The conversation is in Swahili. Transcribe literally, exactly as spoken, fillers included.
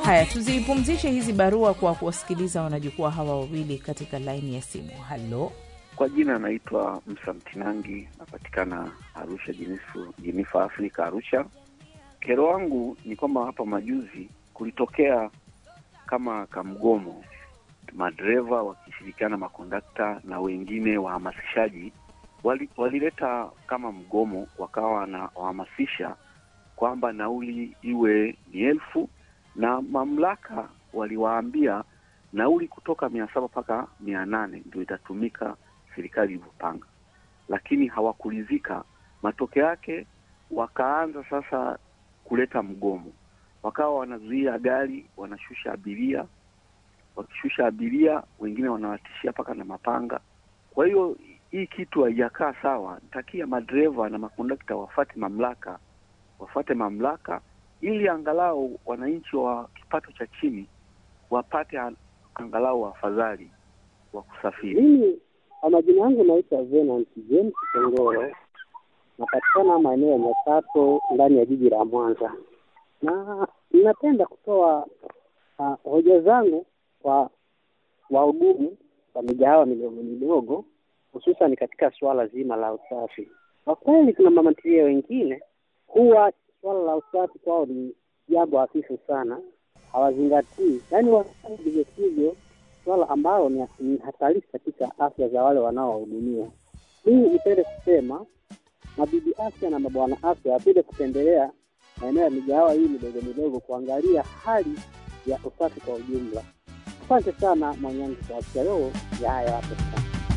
Haya, tuzipumzishe hizi barua kwa kuwasikiliza wanajukwaa hawa wawili katika laini ya simu. Halo. Kwa jina naitwa Msamtinangi, napatikana Arusha, Jinifu, Jinifa Afrika, Arusha. Kero wangu ni kwamba hapa majuzi kulitokea kama kamgomo, madereva wakishirikiana makondakta na wengine wahamasishaji wali, walileta kama mgomo, wakawa na wahamasisha kwamba nauli iwe ni elfu, na mamlaka waliwaambia nauli kutoka mia saba mpaka mia nane ndio itatumika serikali ilivyopanga. Lakini hawakulizika. Matokeo yake wakaanza sasa kuleta mgomo. Wakawa wanazuia gari, wanashusha abiria. Wakishusha abiria, wengine wanawatishia paka na mapanga. Kwa hiyo hii kitu haijakaa sawa. Nitakia madereva na makondakta wafuate mamlaka, wafuate mamlaka ili angalau wananchi wa kipato cha chini wapate angalau afadhali wa kusafiri. Mimi kwa majina yangu naitwa Venant James Tongoro. Napatikana maeneo ya Nyakato ndani ya jiji la Mwanza. Na ninapenda kutoa uh, hoja zangu kwa wahudumu wa migahawa midogo midogo, hususan katika swala zima la usafi. Kwa kweli kuna mamatilia wengine huwa swala la usafi kwao ni jambo hafifu sana, hawazingatii. Yaani wanafanya hivyo swala ambalo ni, ni hatari katika afya za wale wanaohudumia. Mimi nipende kusema mabibi afya na mabwana afya wapende kupendelea maeneo ya migahawa hii midogo midogo kuangalia hali ya usafi kwa ujumla. Asante sana mwanyangu kwa afya leo ya haya hapo.